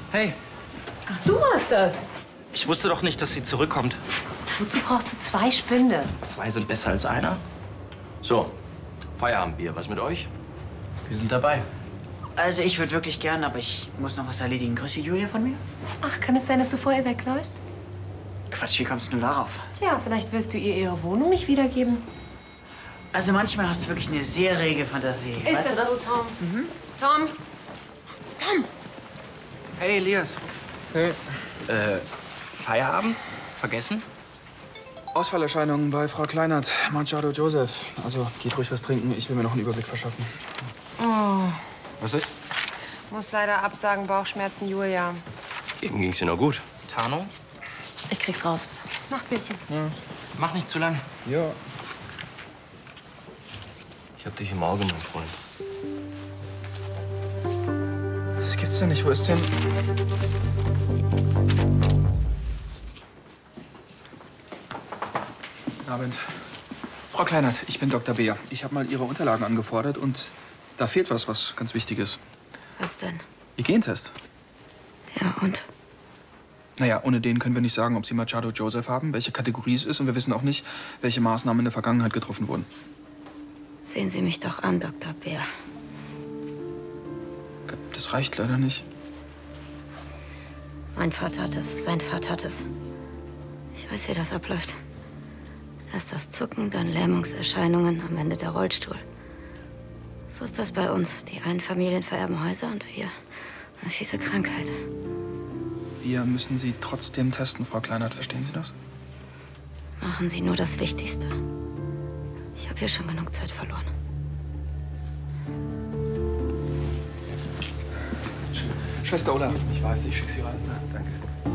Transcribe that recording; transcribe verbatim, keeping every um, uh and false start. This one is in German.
Hey. Ach, du warst das. Ich wusste doch nicht, dass sie zurückkommt. Wozu brauchst du zwei Spinde? Zwei sind besser als einer. So, Feierabendbier. Was mit euch? Wir sind dabei. Also ich würde wirklich gern, aber ich muss noch was erledigen. Grüße Julia von mir. Ach, kann es sein, dass du vorher wegläufst? Quatsch, wie kommst du darauf? Tja, vielleicht willst du ihr ihre Wohnung nicht wiedergeben. Also manchmal hast du wirklich eine sehr rege Fantasie. Ist weißt das, du das so, Tom? Mhm. Tom? Tom! Hey, Elias. Hey. Äh, Feierabend? Vergessen? Ausfallerscheinungen bei Frau Kleinert, Machado Joseph. Also geht ruhig was trinken, ich will mir noch einen Überblick verschaffen. Oh. Was ist? Muss leider absagen, Bauchschmerzen, Julia. Eben ging's dir noch gut. Tarnung? Ich krieg's raus. Nachtbildchen. Ja. Mach nicht zu lang. Ja. Ich hab dich im Auge, mein Freund. Das gibt's denn nicht. Wo ist denn... Guten Abend. Frau Kleinert, ich bin Doktor Beer. Ich habe mal Ihre Unterlagen angefordert und da fehlt was, was ganz wichtig ist. Was denn? Ihr Gentest. Ja, und? Naja, ohne den können wir nicht sagen, ob Sie Machado Joseph haben, welche Kategorie es ist und wir wissen auch nicht, welche Maßnahmen in der Vergangenheit getroffen wurden. Sehen Sie mich doch an, Doktor Beer. Äh, Das reicht leider nicht. Mein Vater hat es, sein Vater hat es. Ich weiß, wie das abläuft. Erst das Zucken, dann Lähmungserscheinungen, am Ende der Rollstuhl. So ist das bei uns. Die einen Familien vererben Häuser und wir eine fiese Krankheit. Wir müssen Sie trotzdem testen, Frau Kleinert. Verstehen Sie das? Machen Sie nur das Wichtigste. Ich habe hier schon genug Zeit verloren. Schwester Ulla, ich weiß, ich schicke Sie rein. Ja, danke.